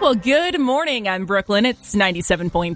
Well, good morning. I'm Brooklyn. It's 97.3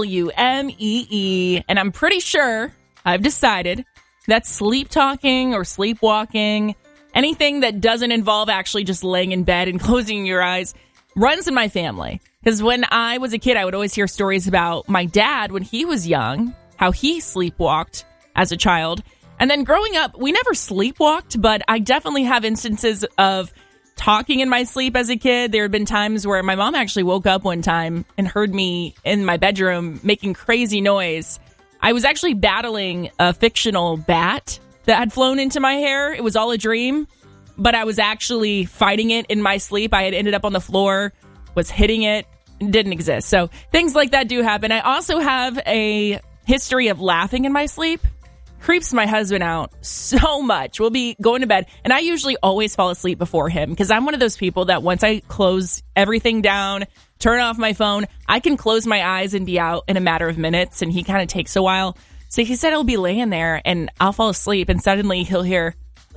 WMEE. And I'm pretty sure I've decided that sleep talking or sleepwalking, anything that doesn't involve actually just laying in bed and closing your eyes, runs in my family. Because when I was a kid, I would always hear stories about my dad when he was young, how he sleepwalked as a child. And then growing up, we never sleepwalked, but I definitely have instances of talking in my sleep as a kid. There had been times where my mom actually woke up one time and heard me in my bedroom making crazy noise. I was actually battling a fictional bat that had flown into my hair. It was all a dream, but I was actually fighting it in my sleep. I had ended up on the floor, was hitting it, didn't exist. So things like that do happen. I also have a history of laughing in my sleep. Creeps my husband out so much. We'll be going to bed, and I usually always fall asleep before him because I'm one of those people that once I close everything down, turn off my phone, I can close my eyes and be out in a matter of minutes, and he kind of takes a while. So he said he'll be laying there, and I'll fall asleep, and suddenly he'll hear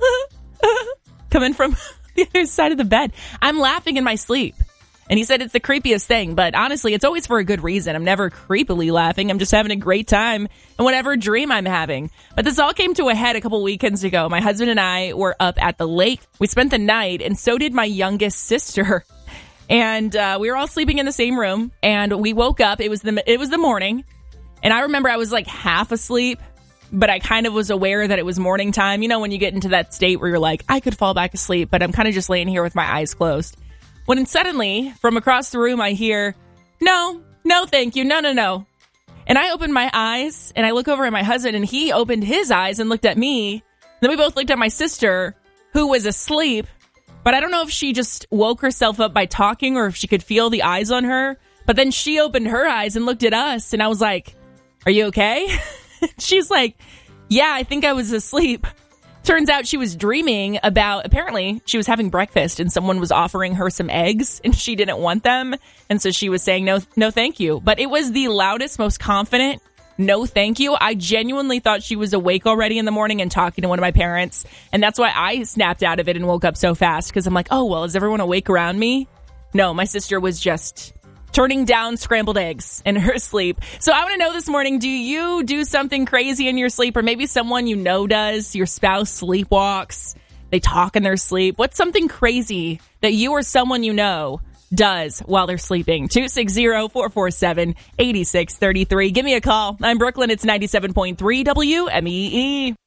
coming from the other side of the bed. I'm laughing in my sleep. And he said it's the creepiest thing, but honestly, it's always for a good reason. I'm never creepily laughing. I'm just having a great time in whatever dream I'm having. But this all came to a head a couple weekends ago. My husband and I were up at the lake. We spent the night, and so did my youngest sister. And we were all sleeping in the same room, and we woke up. It was the morning, and I remember I was like half asleep, but I kind of was aware that it was morning time. You know, when you get into that state where you're like, I could fall back asleep, but I'm kind of just laying here with my eyes closed. When suddenly, from across the room, I hear, no, thank you, no. And I opened my eyes, and I look over at my husband, and he opened his eyes and looked at me. Then we both looked at my sister, who was asleep, but I don't know if she just woke herself up by talking or if she could feel the eyes on her. But then she opened her eyes and looked at us, and I was like, are you okay? She's like, yeah, I think I was asleep. Turns out she was dreaming about, apparently, she was having breakfast and someone was offering her some eggs and she didn't want them. And so she was saying, no, thank you. But it was the loudest, most confident, no, thank you. I genuinely thought she was awake already in the morning and talking to one of my parents. And that's why I snapped out of it and woke up so fast because I'm like, oh, well, is everyone awake around me? No, my sister was just turning down scrambled eggs in her sleep. So I want to know this morning, do you do something crazy in your sleep? Or maybe someone you know does? Your spouse sleepwalks. They talk in their sleep. What's something crazy that you or someone you know does while they're sleeping? 260-447-8633. Give me a call. I'm Brooklyn. It's 97.3 WMEE.